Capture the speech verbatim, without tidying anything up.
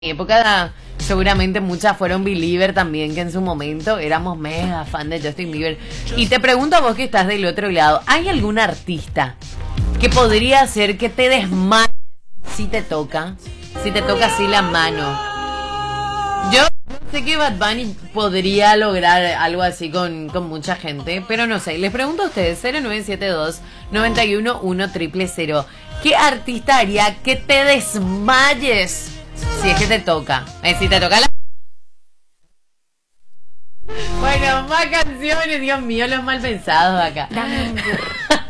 mi época seguramente muchas fueron Believer también, que en su momento éramos mega fan de Justin Bieber. Y te pregunto a vos que estás del otro lado, ¿hay algún artista que podría hacer que te desmayes si te toca? Si te toca así la mano. Yo sé que Bad Bunny podría lograr algo así con, con mucha gente, pero no sé. Les pregunto a ustedes, cero nueve siete dos, nueve uno uno, cero cero cero. ¿Qué artista haría que te desmayes si es que te toca? Eh, si te toca la... Bueno, más canciones, Dios mío, los mal pensados acá. Dame un burro.